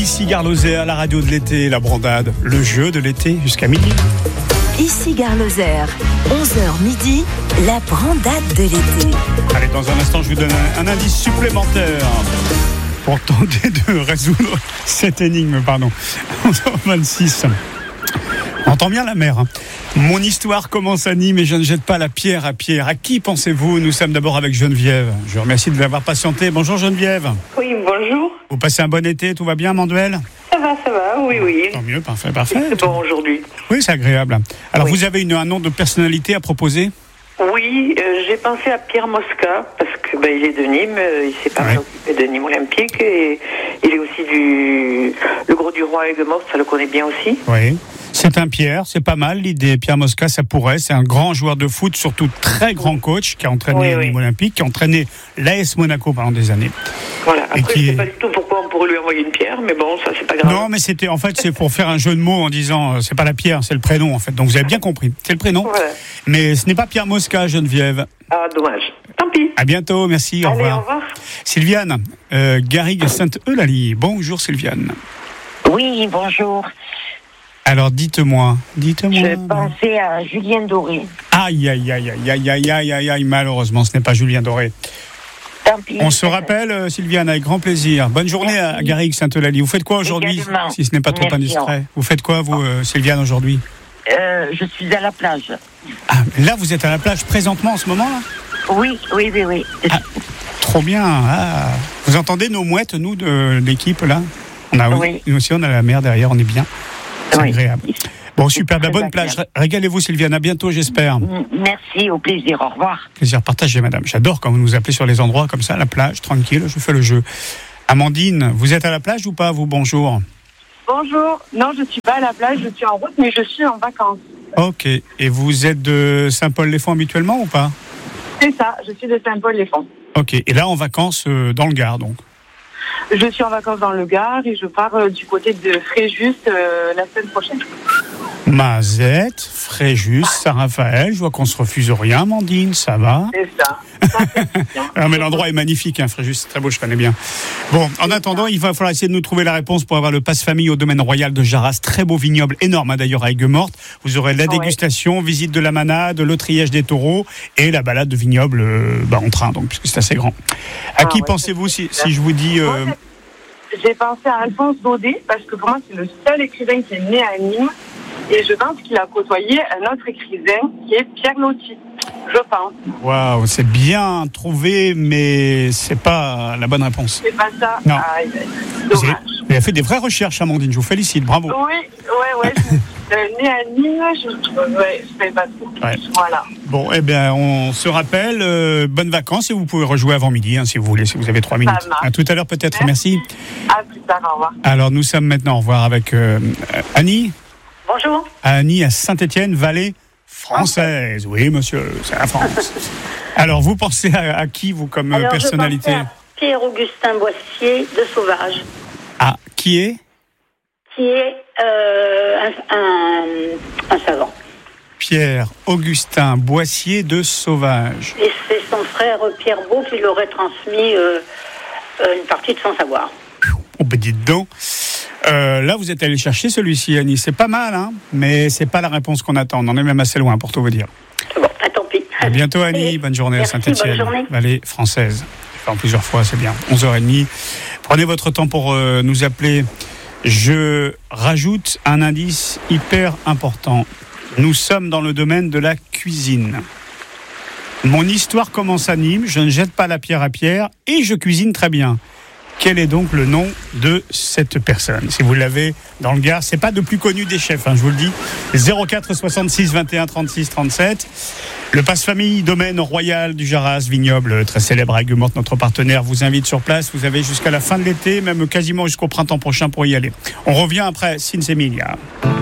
Ici Gare Lozère, la radio de l'été, la brandade, le jeu de l'été jusqu'à midi. Ici Gare Lozère, 11h midi, la brandade de l'été. Allez, dans un instant, je vous donne un indice supplémentaire pour tenter de résoudre cette énigme, 11h26. On entend bien la mer. Mon histoire commence à Nîmes et je ne jette pas la pierre à pierre. À qui pensez-vous ? Nous sommes d'abord avec Geneviève. Je vous remercie de l'avoir patienté. Bonjour Geneviève. Oui, bonjour. Vous passez un bon été, tout va bien, Manduel ? Ça va, oui. Tant mieux, parfait. C'est bon aujourd'hui. Oui, c'est agréable. Alors, oui. Vous avez un nom de personnalité à proposer ? Oui, j'ai pensé à Pierre Mosca, parce que il est de Nîmes, il s'est pas occupé de Nîmes Olympique, et il est aussi le Gros du Roi Aigues-Mortes, ça le connaît bien aussi. Oui. C'est un Pierre, c'est pas mal l'idée. Pierre Mosca, ça pourrait. C'est un grand joueur de foot, surtout très grand coach, qui a entraîné Nîmes Olympique, qui a entraîné l'AS Monaco pendant des années. Voilà. Après, je sais pas du tout pourquoi on pourrait lui envoyer une pierre, mais bon, ça c'est pas grave. Non, mais c'est pour faire un jeu de mots en disant c'est pas la pierre, c'est le prénom en fait. Donc vous avez bien compris, c'est le prénom. Voilà. Mais ce n'est pas Pierre Mosca, Geneviève. Ah, dommage. Tant pis. À bientôt, merci. Allez, au revoir. Sylviane, Garrigue Sainte-Eulalie. Bonjour Sylviane. Oui, bonjour. Alors dites-moi. Je pensais à Julien Doré. Aïe, malheureusement, ce n'est pas Julien Doré. Tant pis. On se rappelle, Sylviane, avec grand plaisir. Bonne journée à Garrigue Sainte-Eulalie. Vous faites quoi aujourd'hui, également. si ce n'est pas trop indiscret ? Vous faites quoi, vous, Sylviane, aujourd'hui ? Je suis à la plage. Ah, là, vous êtes à la plage présentement en ce moment, là ? Oui. Ah, trop bien. Ah. Vous entendez nos mouettes, nous, de l'équipe, là ? Nous aussi, on a la mer derrière, on est bien. C'est agréable. Bon, super, la bonne plage. Régalez-vous, Sylviane. À bientôt, j'espère. Merci, au plaisir. Au revoir. Plaisir partagé, madame. J'adore quand vous nous appelez sur les endroits comme ça, la plage, tranquille, je fais le jeu. Amandine, vous êtes à la plage ou pas, vous ? Bonjour. Bonjour. Non, je ne suis pas à la plage, je suis en route, mais je suis en vacances. Ok. Et vous êtes de Saint-Paul-les-Fonds habituellement ou pas ? C'est ça, je suis de Saint-Paul-les-Fonds. Ok. Et là, en vacances dans le Gard, donc ? Je suis en vacances dans le Gard et je pars du côté de Fréjus la semaine prochaine. Mazette, Fréjus, Saint-Raphaël, je vois qu'on se refuse rien, Amandine, ça va ? C'est ça. Non, mais l'endroit est magnifique, Fréjus, c'est très beau, je connais bien. Bon, en attendant, il va falloir essayer de nous trouver la réponse pour avoir le passe famille au domaine royal de Jarras. Très beau vignoble, énorme d'ailleurs à Aigues-Mortes. Vous aurez la dégustation, visite de la manade, le triage des taureaux et la balade de vignoble en train, donc, puisque c'est assez grand. À qui pensez-vous si je vous dis... J'ai pensé à Alphonse Daudet, parce que pour moi, c'est le seul écrivain qui est né à Nîmes. Et je pense qu'il a côtoyé un autre écrivain qui est Pierre Loti. Je pense. Waouh, c'est bien trouvé, mais c'est pas la bonne réponse. C'est pas ça. Non. Dommage. Vous avez fait des vraies recherches, Amandine. Je vous félicite. Bravo. Oui. Né à Nîmes, je ne savais pas tout. Ouais. Voilà. Bon, on se rappelle. Bonnes vacances et vous pouvez rejouer avant midi, si vous voulez, si vous avez 3 minutes. À tout à l'heure peut-être. Merci. À plus tard. Au revoir. Alors nous sommes maintenant au revoir avec Annie. Bonjour. Annie à Saint-Étienne, vallée française. Oui, monsieur, c'est la France. Alors, vous pensez à qui, vous, comme personnalité ? Je pensais à Pierre-Augustin Boissier de Sauvage. Ah, qui est ? Qui est un savant. Pierre-Augustin Boissier de Sauvage. Et c'est son frère Pierre Beau qui leur aurait transmis une partie de son savoir. Oh, ben dites donc. Là, vous êtes allé chercher celui-ci, Annie. C'est pas mal, mais c'est pas la réponse qu'on attend. On en est même assez loin, pour tout vous dire. Bon, tant pis. À bientôt, Annie. Bonne journée. Merci, à Saint-Étienne. bonne journée. Vallée française. En plusieurs fois, c'est bien. 11h30. Prenez votre temps pour nous appeler. Je rajoute un indice hyper important. Nous sommes dans le domaine de la cuisine. Mon histoire commence à Nîmes. Je ne jette pas la pierre à pierre et je cuisine très bien. Quel est donc le nom de cette personne ? Si vous l'avez dans le Gard, c'est pas de plus connu des chefs, je vous le dis. 04 66 21 36 37. Le passe-famille domaine royal du Jarras, vignoble très célèbre à Aigues-Mortes, notre partenaire, vous invite sur place. Vous avez jusqu'à la fin de l'été, même quasiment jusqu'au printemps prochain pour y aller. On revient après Sins Emilia.